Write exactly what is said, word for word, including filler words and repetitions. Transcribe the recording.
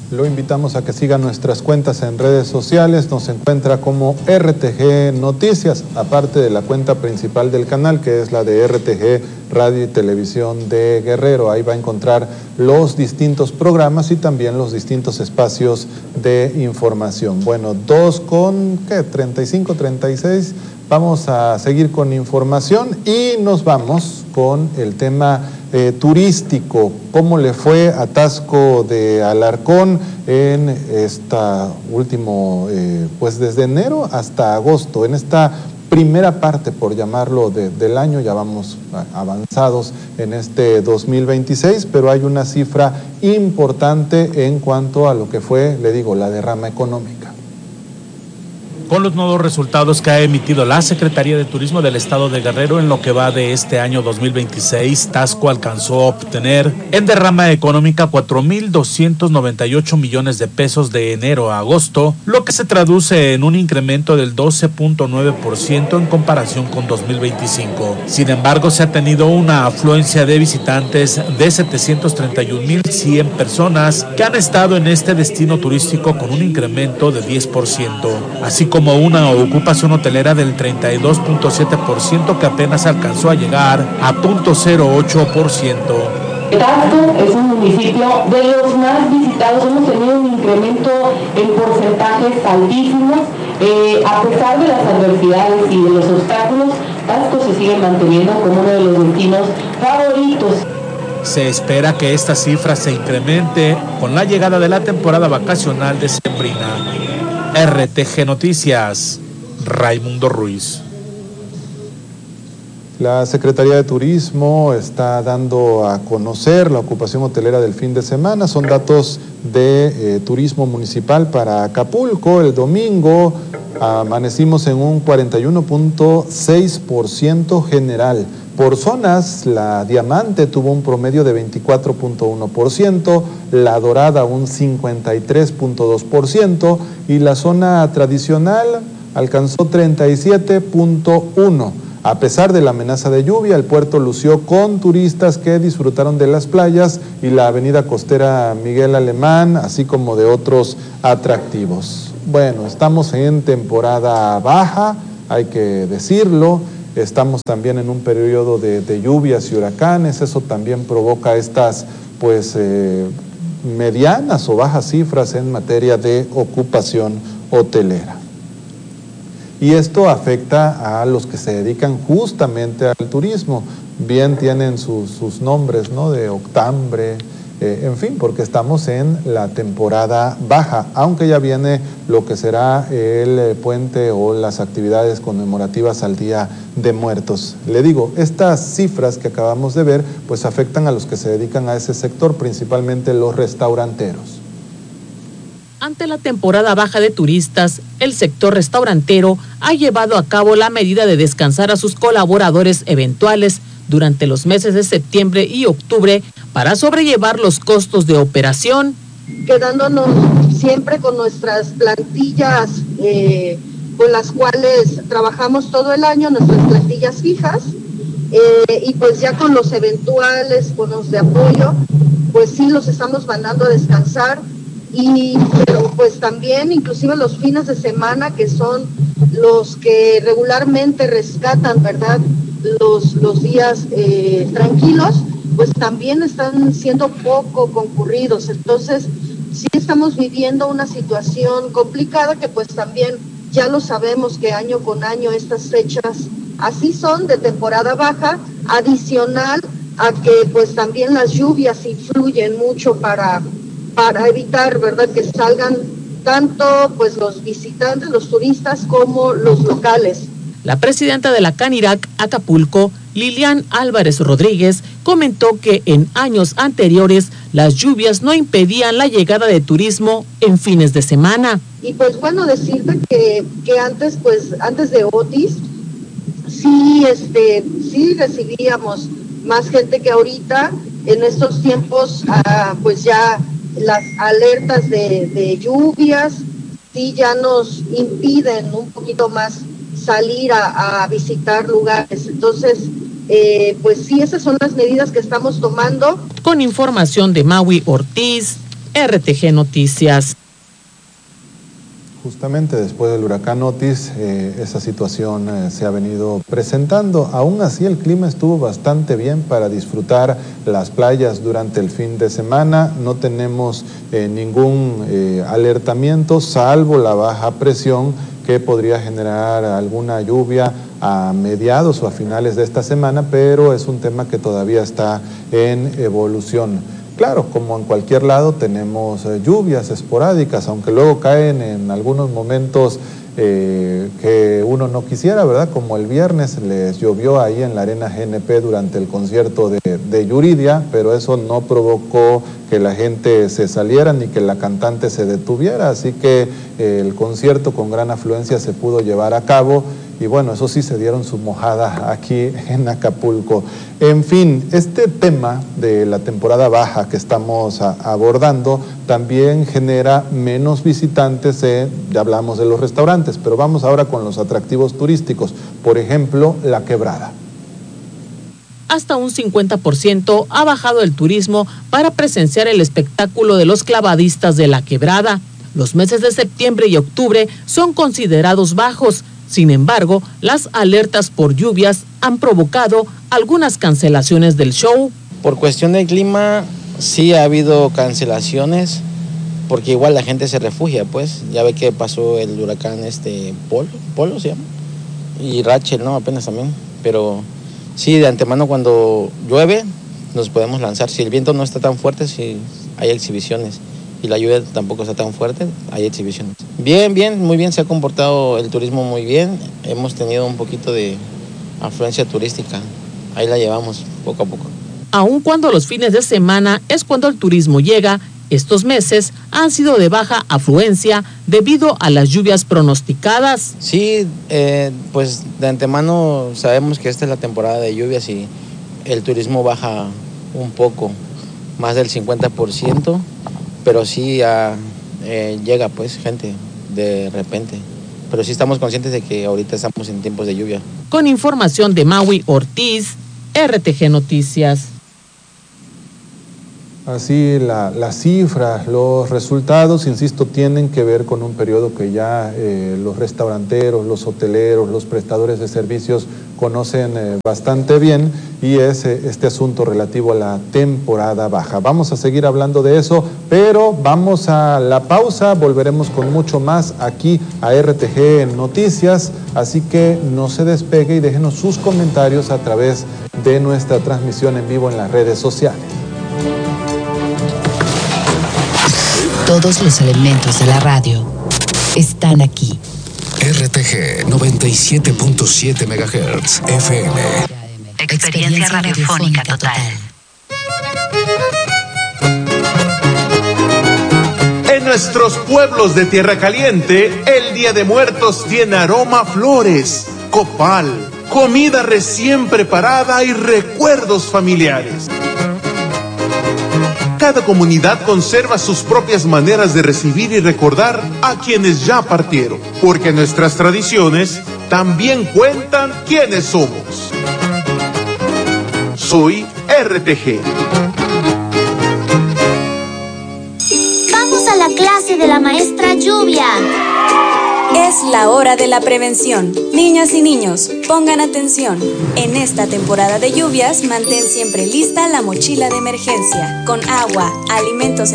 Lo invitamos a que siga nuestras cuentas en redes sociales. Nos encuentra como R T G Noticias, aparte de la cuenta principal del canal, que es la de R T G Radio y Televisión de Guerrero. Ahí va a encontrar los distintos programas y también los distintos espacios de información. Bueno, dos con, ¿qué? treinta y cinco, treinta y seis. Vamos a seguir con información y nos vamos con el tema eh, turístico. ¿Cómo le fue a Taxco de Alarcón en esta último, eh, pues desde enero hasta agosto? En esta primera parte, por llamarlo, de, del año, ya vamos avanzados en este dos mil veintiséis, pero hay una cifra importante en cuanto a lo que fue, le digo, la derrama económica. Con los nuevos resultados que ha emitido la Secretaría de Turismo del Estado de Guerrero en lo que va de este año dos mil veintiséis, Taxco alcanzó a obtener en derrama económica cuatro mil doscientos noventa y ocho millones de pesos de enero a agosto, lo que se traduce en un incremento del doce punto nueve por ciento en comparación con dos mil veinticinco. Sin embargo, se ha tenido una afluencia de visitantes de setecientos treinta y un mil cien personas que han estado en este destino turístico con un incremento de diez por ciento, así como como una ocupación hotelera del treinta y dos punto siete por ciento que apenas alcanzó a llegar a cero punto cero ocho por ciento. Taxco es un municipio de los más visitados, hemos tenido un incremento en porcentajes altísimos, eh, a pesar de las adversidades y de los obstáculos, Taxco se sigue manteniendo como uno de los destinos favoritos. Se espera que esta cifra se incremente con la llegada de la temporada vacacional decembrina. R T G Noticias, Raimundo Ruiz. La Secretaría de Turismo está dando a conocer la ocupación hotelera del fin de semana. Son datos de eh, turismo municipal para Acapulco. El domingo amanecimos en un cuarenta y uno punto seis por ciento general. Por zonas, la Diamante tuvo un promedio de veinticuatro punto uno por ciento, la Dorada un cincuenta y tres punto dos por ciento y la zona tradicional alcanzó treinta y siete punto uno por ciento. A pesar de la amenaza de lluvia, el puerto lució con turistas que disfrutaron de las playas y la avenida costera Miguel Alemán, así como de otros atractivos. Bueno, estamos en temporada baja, hay que decirlo. Estamos también en un periodo de, de lluvias y huracanes, eso también provoca estas pues eh, medianas o bajas cifras en materia de ocupación hotelera. Y esto afecta a los que se dedican justamente al turismo, bien tienen sus, sus nombres, ¿no? De octambre, eh, en fin, porque estamos en la temporada baja, aunque ya viene lo que será el puente o las actividades conmemorativas al Día de Muertos. Le digo, estas cifras que acabamos de ver, pues afectan a los que se dedican a ese sector, principalmente los restauranteros. Ante la temporada baja de turistas, el sector restaurantero ha llevado a cabo la medida de descansar a sus colaboradores eventuales durante los meses de septiembre y octubre para sobrellevar los costos de operación. Quedándonos siempre con nuestras plantillas eh, con las cuales trabajamos todo el año, nuestras plantillas fijas, eh, y pues ya con los eventuales bonos de apoyo, pues sí los estamos mandando a descansar. Y pero pues también inclusive los fines de semana, que son los que regularmente rescatan, ¿verdad?, los, los días eh, tranquilos, pues también están siendo poco concurridos. Entonces sí estamos viviendo una situación complicada que pues también ya lo sabemos que año con año estas fechas así son, de temporada baja, adicional a que pues también las lluvias influyen mucho para para evitar, ¿verdad?, que salgan tanto pues los visitantes, los turistas, como los locales. La presidenta de la Canirac Acapulco, Lilian Álvarez Rodríguez, comentó que en años anteriores las lluvias no impedían la llegada de turismo en fines de semana. Y pues bueno, decirte que, que antes, pues antes de Otis, sí, este, sí recibíamos más gente que ahorita. En estos tiempos, ah, pues ya las alertas de, de lluvias sí ya nos impiden un poquito más salir a, a visitar lugares. Entonces, eh, pues sí, esas son las medidas que estamos tomando. Con información de Maui Ortiz, R T G Noticias. Justamente después del huracán Otis, eh, esa situación eh, se ha venido presentando. Aún así, el clima estuvo bastante bien para disfrutar las playas durante el fin de semana. No tenemos eh, ningún eh, alertamiento, salvo la baja presión que podría generar alguna lluvia a mediados o a finales de esta semana, pero es un tema que todavía está en evolución. Claro, como en cualquier lado tenemos eh, lluvias esporádicas, aunque luego caen en algunos momentos eh, que uno no quisiera, ¿verdad? Como el viernes les llovió ahí en la Arena G N P durante el concierto de, de Yuridia, pero eso no provocó que la gente se saliera ni que la cantante se detuviera, así que eh, el concierto con gran afluencia se pudo llevar a cabo. Y bueno, eso sí, se dieron su mojada aquí en Acapulco. En fin, este tema de la temporada baja que estamos a, abordando también genera menos visitantes, eh, ya hablamos de los restaurantes, pero vamos ahora con los atractivos turísticos. Por ejemplo, La Quebrada. Hasta un cincuenta por ciento ha bajado el turismo para presenciar el espectáculo de los clavadistas de La Quebrada. Los meses de septiembre y octubre son considerados bajos. Sin embargo, las alertas por lluvias han provocado algunas cancelaciones del show. Por cuestión del clima, sí ha habido cancelaciones, porque igual la gente se refugia, pues. Ya ve que pasó el huracán este Polo, Polo se llama, y Rachel, ¿no? Apenas también. Pero sí, de antemano cuando llueve, nos podemos lanzar. Si el viento no está tan fuerte, sí hay exhibiciones. Y la lluvia tampoco está tan fuerte, hay exhibiciones. Bien, bien, muy bien, se ha comportado el turismo muy bien. Hemos tenido un poquito de afluencia turística. Ahí la llevamos poco a poco. Aun cuando los fines de semana es cuando el turismo llega, estos meses han sido de baja afluencia debido a las lluvias pronosticadas. Sí, eh, pues de antemano sabemos que esta es la temporada de lluvias y el turismo baja un poco, más del cincuenta por ciento. Pero sí uh, eh, llega pues gente de repente. Pero sí estamos conscientes de que ahorita estamos en tiempos de lluvia. Con información de Maui Ortiz, R T G Noticias. Así la, las cifras, los resultados, insisto, tienen que ver con un periodo que ya eh, los restauranteros, los hoteleros, los prestadores de servicios conocen eh, bastante bien, y es eh, este asunto relativo a la temporada baja. Vamos a seguir hablando de eso, pero vamos a la pausa, volveremos con mucho más aquí a R T G Noticias, así que no se despegue y déjenos sus comentarios a través de nuestra transmisión en vivo en las redes sociales. Todos los elementos de la radio están aquí. R T G noventa y siete punto siete megahertz F M. Experiencia radiofónica total. En nuestros pueblos de Tierra Caliente, el Día de Muertos tiene aroma a flores, copal, comida recién preparada y recuerdos familiares. Cada comunidad conserva sus propias maneras de recibir y recordar a quienes ya partieron, porque nuestras tradiciones también cuentan quiénes somos. Soy R T G. Vamos a la clase de la maestra Lluvia. Es la hora de la prevención. Niñas y niños, pongan atención. En esta temporada de lluvias, mantén siempre lista la mochila de emergencia, con agua, alimentos